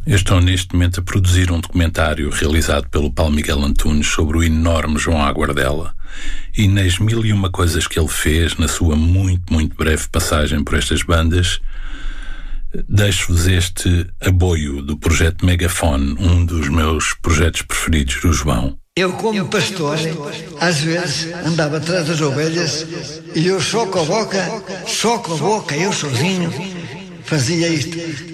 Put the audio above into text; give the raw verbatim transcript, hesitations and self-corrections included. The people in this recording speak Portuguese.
Eu estou neste momento a produzir um documentário realizado pelo Paulo Miguel Antunes sobre o enorme João Aguardela e nas mil e uma coisas que ele fez na sua muito, muito breve passagem por estas bandas. Deixo-vos este aboio do projeto Megafone, um dos meus projetos preferidos do João. Eu, como pastor, às vezes andava atrás das ovelhas e eu só com a boca, só com a boca, eu sozinho, fazia isto.